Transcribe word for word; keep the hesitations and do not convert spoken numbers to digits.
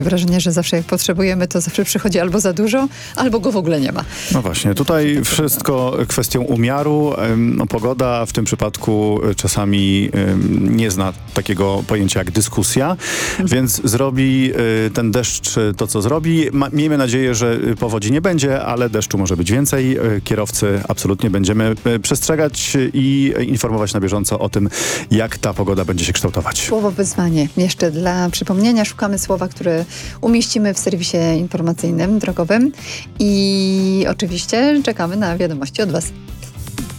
Wrażenie, że zawsze jak potrzebujemy, to zawsze przychodzi albo za dużo, albo go w ogóle nie ma. No właśnie, tutaj wszystko kwestią umiaru. No, pogoda w tym przypadku czasami nie zna takiego pojęcia jak dyskusja, więc zrobi ten deszcz to, co zrobi. Ma, miejmy nadzieję, że powodzi nie będzie, ale deszczu może być więcej. Kierowcy absolutnie będziemy przestrzegać i informować na bieżąco o tym, jak ta pogoda będzie się kształtować. Słowo wyzwanie. Jeszcze dla przypomnienia szukamy słowa, które umieścimy w serwisie informacyjnym, drogowym i oczywiście czekamy na wiadomości od Was.